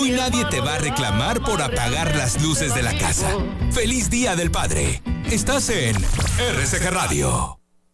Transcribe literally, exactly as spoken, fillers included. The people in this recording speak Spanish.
Hoy nadie te va a reclamar por apagar las luces de la casa. ¡Feliz Día del Padre! Estás en R C G Radio.